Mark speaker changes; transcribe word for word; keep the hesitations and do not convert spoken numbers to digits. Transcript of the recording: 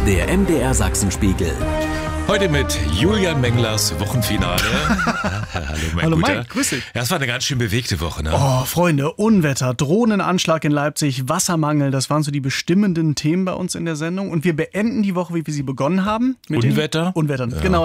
Speaker 1: Der M D R Sachsenspiegel.
Speaker 2: Heute mit Julian Menglers Wochenfinale. Hallo, mein
Speaker 3: Hallo
Speaker 2: Guter.
Speaker 3: Mike, grüß dich.
Speaker 2: Ja, es war eine ganz schön bewegte Woche, ne?
Speaker 3: Oh, Freunde, Unwetter, Drohnenanschlag in Leipzig, Wassermangel, das waren so die bestimmenden Themen bei uns in der Sendung. Und wir beenden die Woche, wie wir sie begonnen haben. Mit
Speaker 2: Unwetter?
Speaker 3: Den Unwettern, ja. Genau.